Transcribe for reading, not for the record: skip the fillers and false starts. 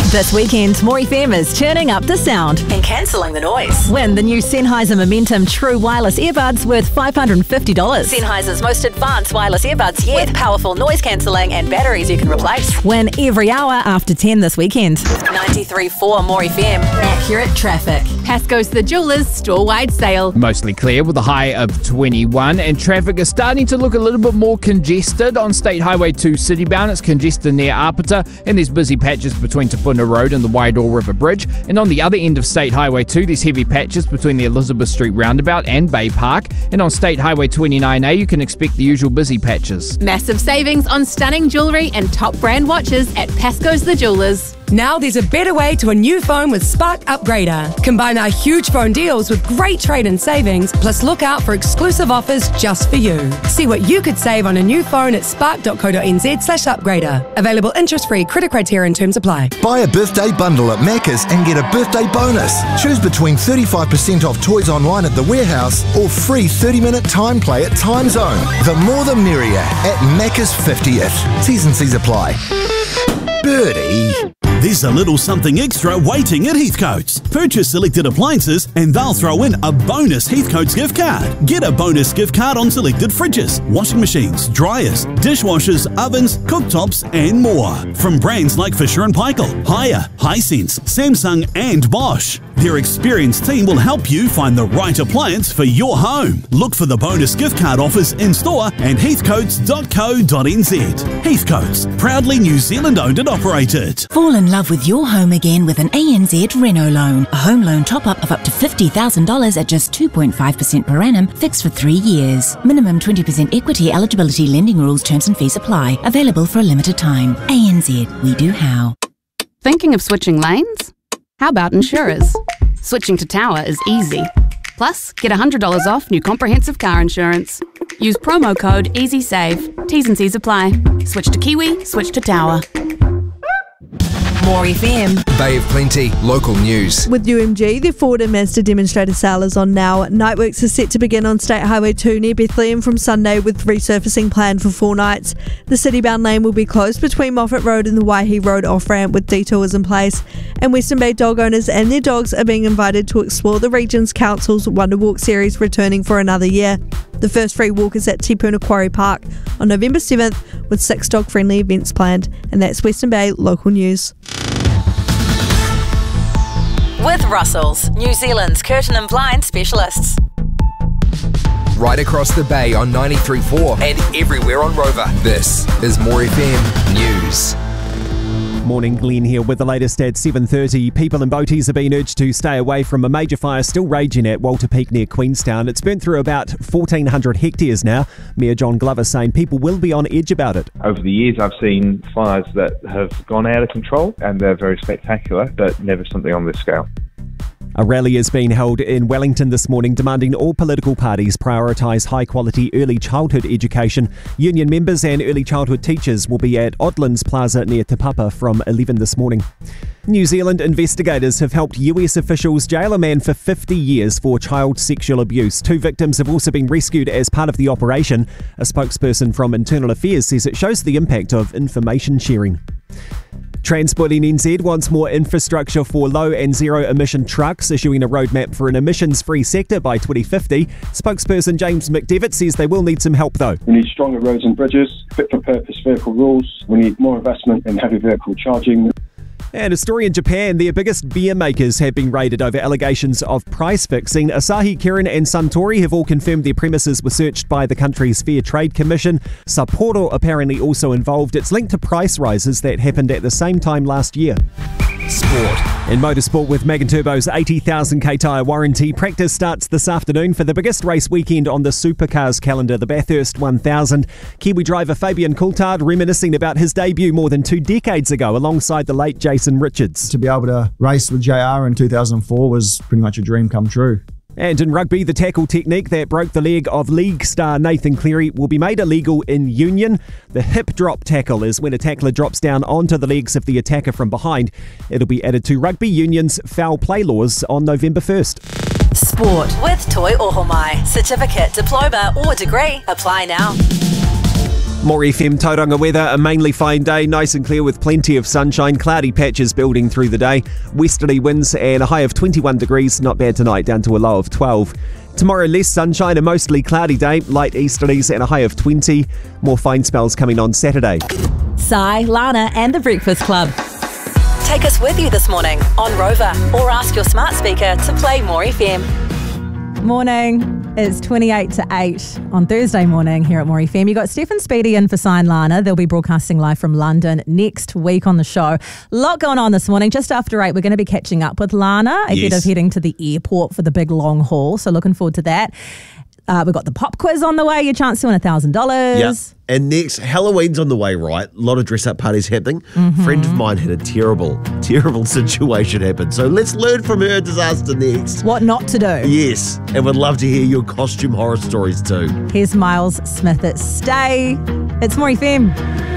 This weekend, More FM is turning up the sound and cancelling the noise. Win the new Sennheiser Momentum True Wireless Earbuds worth $550. Sennheiser's most advanced wireless earbuds yet, with powerful noise cancelling and batteries you can replace. Win every hour after 10 this weekend. 93.4 More FM. Accurate traffic. Pasco's The Jewelers store-wide sale. Mostly clear with a high of 21, and traffic is starting to look a little bit more congested on State Highway 2 citybound. It's congested near Apata, and there's busy patches between Tupuna Road and the Waidoa River Bridge. And on the other end of State Highway 2, there's heavy patches between the Elizabeth Street roundabout and Bay Park. And on State Highway 29A, you can expect the usual busy patches. Massive savings on stunning jewellery and top brand watches at Pasco's The Jewelers. Now there's a better way to a new phone with Spark Upgrader. Combine our huge phone deals with great trade-in savings, plus look out for exclusive offers just for you. See what you could save on a new phone at spark.co.nz/upgrader. Available interest-free, credit criteria and terms apply. Buy a birthday bundle at Macca's and get a birthday bonus. Choose between 35% off toys online at the warehouse or free 30-minute time play at Time Zone. The more the merrier at Macca's 50th. T's and C's apply. Birdie. There's a little something extra waiting at Heathcote's. Purchase selected appliances and they'll throw in a bonus Heathcote's gift card. Get a bonus gift card on selected fridges, washing machines, dryers, dishwashers, ovens, cooktops and more. From brands like Fisher & Paykel, Haier, Hisense, Samsung and Bosch. Their experienced team will help you find the right appliance for your home. Look for the bonus gift card offers in store and heathcotes.co.nz. Heathcotes, proudly New Zealand owned and operated. Fall in love with your home again with an ANZ Reno loan. A home loan top-up of up to $50,000 at just 2.5% per annum, fixed for 3 years. Minimum 20% equity eligibility, lending rules, terms and fees apply. Available for a limited time. ANZ, we do how. Thinking of switching lanes? How about insurers? Switching to Tower is easy. Plus, get $100 off new comprehensive car insurance. Use promo code EasySave. T's and C's apply. Switch to Kiwi, switch to Tower. More FM. Bay of Plenty, local news. With UMG, the Ford and Mazda demonstrator sale is on now. Nightworks is set to begin on State Highway 2 near Bethlehem from Sunday, with resurfacing planned for 4 nights. The city-bound lane will be closed between Moffat Road and the Waihi Road off-ramp, with detours in place. And Western Bay dog owners and their dogs are being invited to explore the Region's Council's Wonder Walk series, returning for another year. The first free walk is at Te Puna Quarry Park on November 7th, with 6 dog-friendly events planned. And that's Western Bay local news. With Russell's, New Zealand's curtain and blind specialists. Right across the bay on 93.4 and everywhere on Rover. This is More FM News. Morning, Glenn here with the latest at 7:30. People and boaties are being urged to stay away from a major fire still raging at Walter Peak near Queenstown. It's burnt through about 1,400 hectares now. Mayor John Glover saying people will be on edge about it. Over the years, I've seen fires that have gone out of control, and they're very spectacular, but never something on this scale. A rally is being held in Wellington this morning demanding all political parties prioritise high-quality early childhood education. Union members and early childhood teachers will be at Odlands Plaza near Te Papa from 11 this morning. New Zealand investigators have helped US officials jail a man for 50 years for child sexual abuse. 2 victims have also been rescued as part of the operation. A spokesperson from Internal Affairs says it shows the impact of information sharing. Transporting NZ wants more infrastructure for low and zero emission trucks, issuing a roadmap for an emissions-free sector by 2050. Spokesperson James McDevitt says they will need some help though. We need stronger roads and bridges, fit-for-purpose vehicle rules. We need more investment in heavy vehicle charging. And a story in Japan, their biggest beer makers have been raided over allegations of price fixing. Asahi, Kirin and Suntory have all confirmed their premises were searched by the country's Fair Trade Commission. Sapporo apparently also involved. It's linked to price rises that happened at the same time last year. Sport. In motorsport, with Magan Turbo's 80,000k tyre warranty, practice starts this afternoon for the biggest race weekend on the supercars calendar, the Bathurst 1000. Kiwi driver Fabian Coulthard reminiscing about his debut more than 2 decades ago alongside the late Jason Richards. To be able to race with JR in 2004 was pretty much a dream come true. And in rugby, the tackle technique that broke the leg of league star Nathan Cleary will be made illegal in Union. The hip drop tackle is when a tackler drops down onto the legs of the attacker from behind. It'll be added to Rugby Union's foul play laws on November 1st. Sport with Toi Ohomai. Certificate, diploma or degree. Apply now. More FM Tauranga weather, a mainly fine day, nice and clear with plenty of sunshine, cloudy patches building through the day, westerly winds and a high of 21 degrees, not bad tonight, down to a low of 12. Tomorrow, less sunshine, a mostly cloudy day, light easterlies and a high of 20. More fine spells coming on Saturday. Sai, Lana and The Breakfast Club. Take us with you this morning on Rover or ask your smart speaker to play More FM. Morning. It's 28 to 8 on Thursday morning here at More FM. You got Stefan Speedy in for Sai and Lana. They'll be broadcasting live from London next week on the show. A lot going on this morning. Just after 8, we're going to be catching up with Lana ahead of heading to the airport for the big long haul. So looking forward to that. We've got the pop quiz on the way, your chance to win $1,000. Yeah. And next, Halloween's on the way, right? A lot of dress-up parties happening. A friend of mine had a terrible situation happen. So let's learn from her disaster next. What not to do. Yes, and we'd love to hear your costume horror stories too. Here's Miles Smith at Stay. It's More FM.